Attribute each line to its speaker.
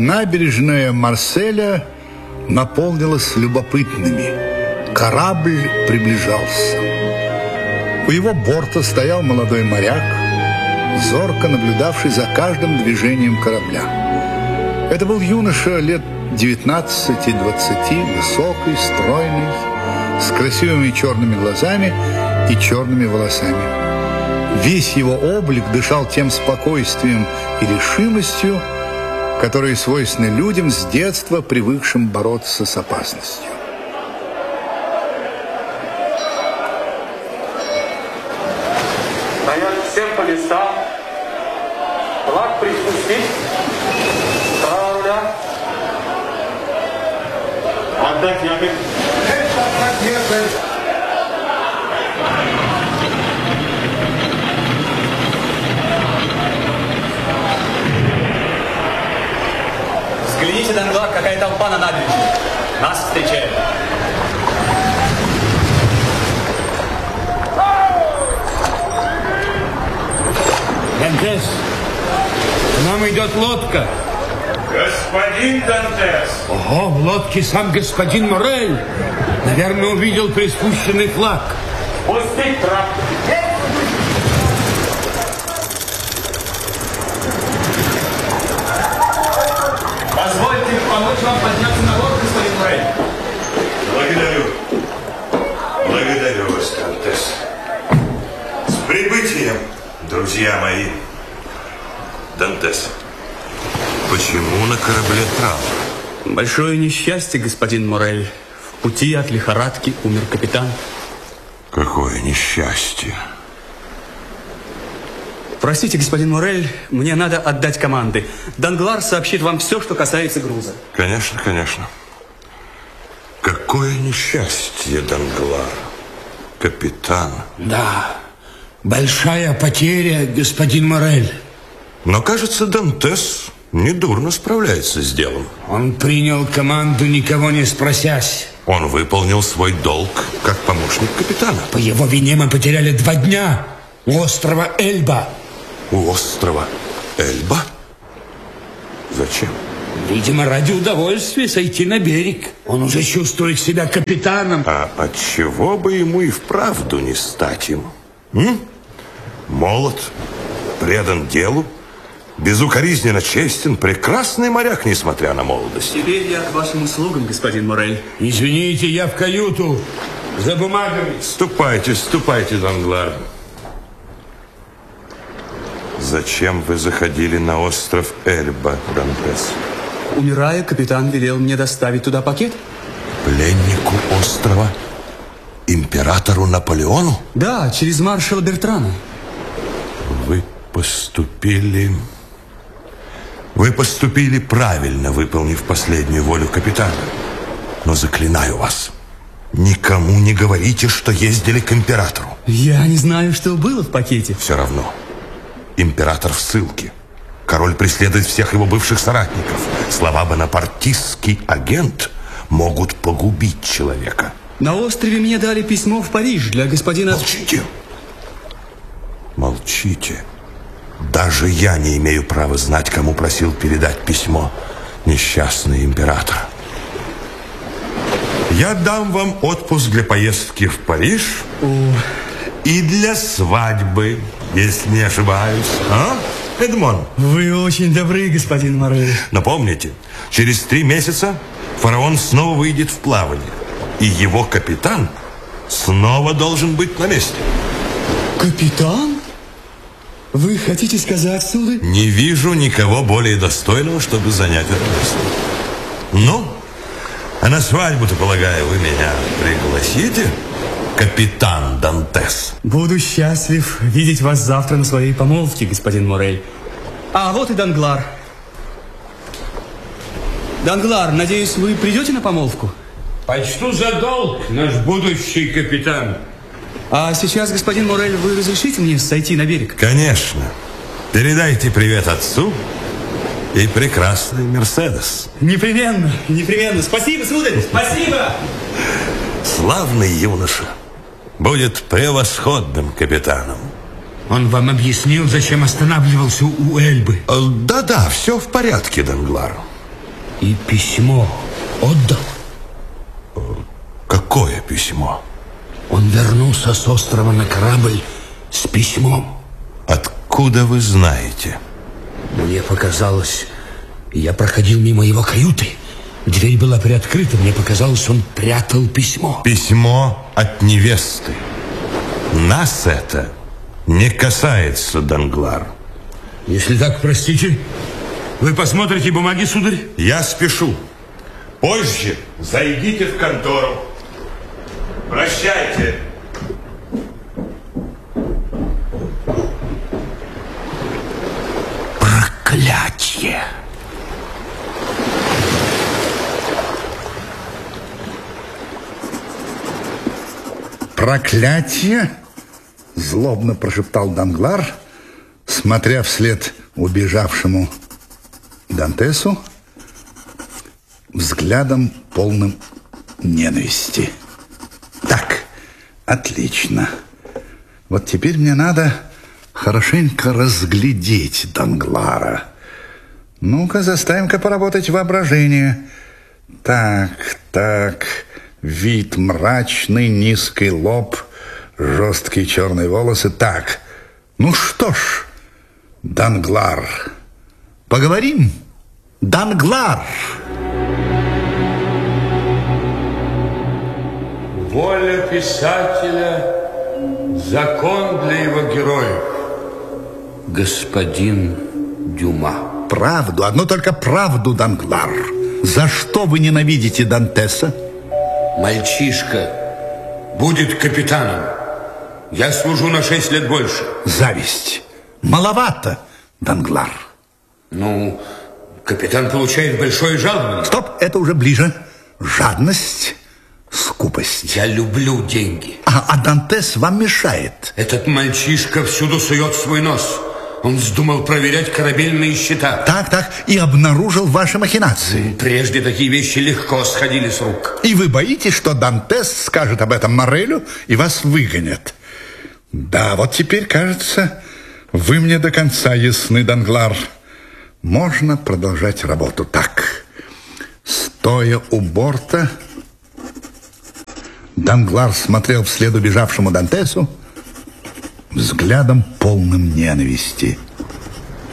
Speaker 1: Набережная Марселя наполнилась любопытными. Корабль приближался. У его борта стоял молодой моряк, зорко наблюдавший за каждым движением корабля. Это был юноша лет 19-20, высокий, стройный, с красивыми черными глазами и черными волосами. Весь его облик дышал тем спокойствием и решимостью, которые свойственны людям с детства, привыкшим бороться с опасностью.
Speaker 2: Стоять всем по местам. Флаг приспустить. Справа руля. Отдать якорь.
Speaker 3: Взгляните, Данглар, какая толпа на набережной. Нас встречает.
Speaker 4: Дантес, к нам идет лодка.
Speaker 2: Господин Дантес.
Speaker 4: Ого, в лодке сам господин Морель. Наверное, увидел приспущенный флаг.
Speaker 2: Пустить трап.
Speaker 3: Позвольте помочь вам подняться на борт, господин Морель.
Speaker 5: Благодарю. Благодарю вас, Дантес. С прибытием, друзья мои. Дантес, почему на корабле траур?
Speaker 3: Большое несчастье, господин Морель. В пути от лихорадки умер капитан.
Speaker 5: Какое несчастье.
Speaker 3: Простите, господин Морель, мне надо отдать команды. Данглар сообщит вам все, что касается груза.
Speaker 5: Конечно, конечно. Какое несчастье, Данглар. Капитан.
Speaker 4: Да, большая потеря, господин Морель.
Speaker 5: Но, кажется, Дантес недурно справляется с делом.
Speaker 4: Он принял команду, никого не спросясь.
Speaker 5: Он выполнил свой долг как помощник капитана.
Speaker 4: По его вине мы потеряли 2 дня у острова Эльба.
Speaker 5: У острова Эльба? Зачем?
Speaker 4: Видимо, ради удовольствия сойти на берег. Он уже чувствует себя капитаном.
Speaker 5: А отчего бы ему и вправду не стать им? Молод, предан делу, безукоризненно честен, прекрасный моряк, несмотря на молодость.
Speaker 3: Теперь я к вашим услугам, господин Морель.
Speaker 4: Извините, я в каюту за бумагами.
Speaker 5: Ступайте, ступайте, Данглар. Зачем вы заходили на остров Эльба, Дантес?
Speaker 3: Умирая, капитан велел мне доставить туда пакет.
Speaker 5: Пленнику острова? Императору Наполеону?
Speaker 3: Да, через маршала Бертрана.
Speaker 5: Вы поступили правильно, выполнив последнюю волю капитана. Но заклинаю вас, никому не говорите, что ездили к императору.
Speaker 3: Я не знаю, что было в пакете.
Speaker 5: Все равно. Император в ссылке. Король преследует всех его бывших соратников. Слова бонапартистский агент могут погубить человека.
Speaker 3: На острове мне дали письмо в Париж для господина...
Speaker 5: Молчите. Молчите. Даже я не имею права знать, кому просил передать письмо несчастный император. Я дам вам отпуск для поездки в Париж и для свадьбы, если не ошибаюсь. А, Эдмон?
Speaker 3: Вы очень добры, господин Морель.
Speaker 5: Но помните, через 3 месяца фараон снова выйдет в плавание, и его капитан снова должен быть на месте.
Speaker 3: Капитан? Вы хотите сказать, сударь?
Speaker 5: Не вижу никого более достойного, чтобы занять это место. Ну, а на свадьбу-то, полагаю, вы меня пригласите, капитан Дантес?
Speaker 3: Буду счастлив видеть вас завтра на своей помолвке, господин Морель. А вот и Данглар. Данглар, надеюсь, вы придете на помолвку?
Speaker 4: Почту за долг, наш будущий капитан.
Speaker 3: А сейчас, господин Морель, вы разрешите мне сойти на берег?
Speaker 5: Конечно. Передайте привет отцу и прекрасный Мерседес.
Speaker 3: Непременно, непременно. Спасибо, сударь, спасибо.
Speaker 5: Славный юноша. Будет превосходным капитаном.
Speaker 4: Он вам объяснил, зачем останавливался у Эльбы?
Speaker 5: Да-да, все в порядке, Данглар.
Speaker 4: И письмо отдал.
Speaker 5: Какое письмо?
Speaker 4: Он вернулся с острова на корабль с письмом.
Speaker 5: Откуда вы знаете?
Speaker 4: Мне показалось, я проходил мимо его каюты. Дверь была приоткрыта, мне показалось, он прятал письмо.
Speaker 5: Письмо от невесты. Нас это не касается, Данглар.
Speaker 4: Если так, простите, вы посмотрите бумаги, сударь?
Speaker 5: Я спешу. Позже зайдите в контору. Прощайте.
Speaker 4: Проклятье!
Speaker 1: Проклятие? Злобно прошептал Данглар, смотря вслед убежавшему Дантесу взглядом полным ненависти. Так, отлично. Вот теперь мне надо хорошенько разглядеть Данглара. Ну-ка, заставим-ка поработать воображение. Так, вид мрачный, низкий лоб, жесткие черные волосы. Так, ну что ж, Данглар, поговорим? Данглар!
Speaker 4: Воля писателя — закон для его героев. Господин Дюма.
Speaker 1: Правду, одну только правду, Данглар. За что вы ненавидите Дантеса?
Speaker 4: Мальчишка будет капитаном. Я служу на 6 лет больше.
Speaker 1: Зависть. Маловато, Данглар.
Speaker 4: Ну, капитан получает большое жалование.
Speaker 1: Стоп, это уже ближе. Жадность, скупость.
Speaker 4: Я люблю деньги.
Speaker 1: А Дантес вам мешает.
Speaker 4: Этот мальчишка всюду сует свой нос. Он вздумал проверять корабельные счета.
Speaker 1: Так, и обнаружил ваши махинации.
Speaker 4: Прежде такие вещи легко сходили с рук.
Speaker 1: И вы боитесь, что Дантес скажет об этом Морелю и вас выгонят. Да, вот теперь, кажется, вы мне до конца ясны, Данглар. Можно продолжать работу. Так, стоя у борта, Данглар смотрел вслед убежавшему Дантесу взглядом полным ненависти.